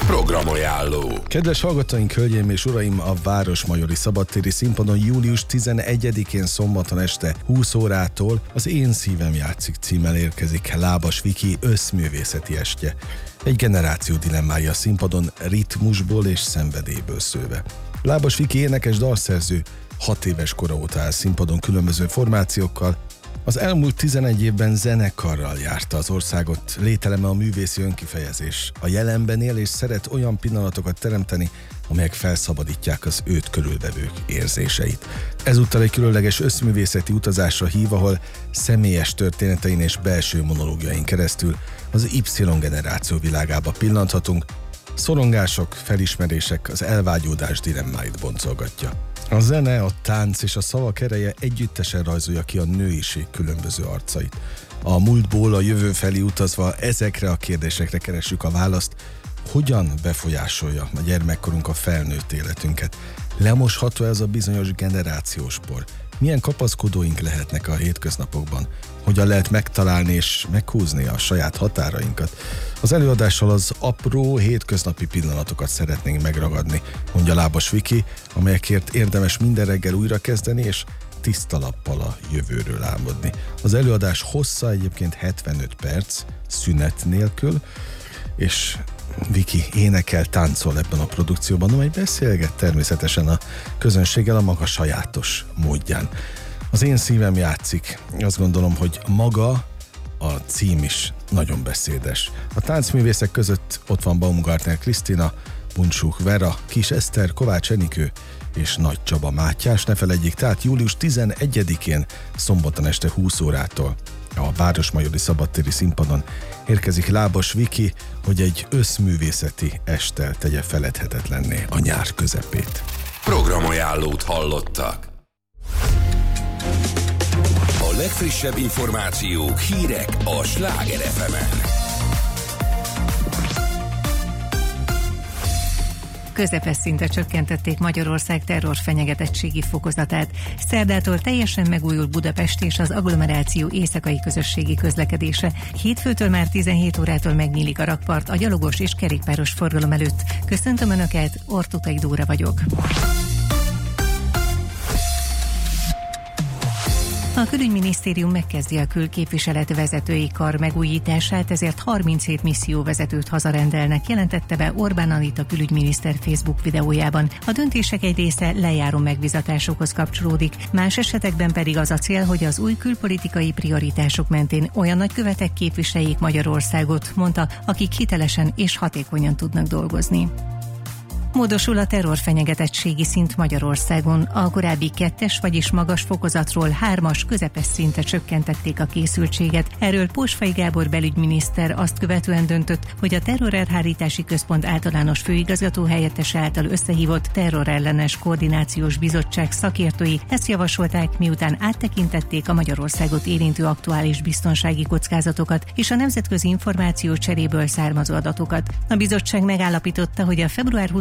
Programajánló. Kedves hallgatóink, hölgyeim és uraim, a Városmajori Szabadtéri Színpadon július 11-én szombaton este 20 órától az Én szívem játszik címmel érkezik Lábas Viki összművészeti estje. Egy generáció dilemmája a színpadon, ritmusból és szenvedélyből szőve. Lábas Viki énekes dalszerző 6 éves kora óta áll színpadon különböző formációkkal. Az elmúlt 11 évben zenekarral járta az országot, lételeme a művészi önkifejezés. A jelenben él és szeret olyan pillanatokat teremteni, amelyek felszabadítják az őt körülvevők érzéseit. Ezúttal egy különleges összművészeti utazásra hív, ahol személyes történetein és belső monológiain keresztül az Y-generáció világába pillanthatunk. Szorongások, felismerések, az elvágyódás dilemmáit boncolgatja. A zene, a tánc és a szavak ereje együttesen rajzolja ki a nőiség különböző arcait. A múltból a jövő felé utazva ezekre a kérdésekre keressük a választ, hogyan befolyásolja a gyermekkorunk a felnőtt életünket. Lemosható ez a bizonyos generációs por? Milyen kapaszkodóink lehetnek a hétköznapokban? Hogyan lehet megtalálni és meghúzni a saját határainkat? Az előadással az apró, hétköznapi pillanatokat szeretnénk megragadni, mondja Lábas Viki, amelyekért érdemes minden reggel újrakezdeni és tiszta lappal a jövőről álmodni. Az előadás hossza egyébként 75 perc, szünet nélkül, és Viki énekel, táncol ebben a produkcióban, amely beszélget természetesen a közönséggel a maga sajátos módján. Az Én szívem játszik. Azt gondolom, hogy maga a cím is nagyon beszédes. A táncművészek között ott van Baumgartner Krisztina, Buncsuk Vera, Kis Eszter, Kovács Enikő és Nagy Csaba Mátyás. Ne feledjék, tehát július 11-én szombaton este 20 órától a Városmajori Szabadtéri Színpadon érkezik Lábas Viki, hogy egy összművészeti esttel tegye feledhetetlenné a nyár közepét. Programajánlót hallottak. A legfrissebb információk, hírek a Sláger FM-en. Közepes szintre csökkentették Magyarország terrorfenyegetettségi fokozatát. Szerdától teljesen megújul Budapest és az agglomeráció éjszakai közösségi közlekedése. Hétfőtől már 17 órától megnyílik a rakpart a gyalogos és kerékpáros forgalom előtt. Köszöntöm Önöket, Ortukai Dóra vagyok. A külügyminisztérium megkezdi a külképviselet vezetői kar megújítását, ezért 37 misszióvezetőt hazarendelnek, jelentette be Orbán Anita külügyminiszter Facebook videójában. A döntések egy része lejáró megbízatásokhoz kapcsolódik, más esetekben pedig az a cél, hogy az új külpolitikai prioritások mentén olyan nagykövetek képviseljék Magyarországot, mondta, akik hitelesen és hatékonyan tudnak dolgozni. Módosul a terrorfenyegetettségi szint Magyarországon. A korábbi 2-es, vagyis magas fokozatról 3-as közepes szintre csökkentették a készültséget. Erről Pósfai Gábor belügyminiszter azt követően döntött, hogy a Terrorelhárítási Központ általános főigazgató helyettese által összehívott terrorellenes koordinációs bizottság szakértői ezt javasolták, miután áttekintették a Magyarországot érintő aktuális biztonsági kockázatokat és a nemzetközi információ cseréből származó adatokat. A bizottság megállapította, hogy a február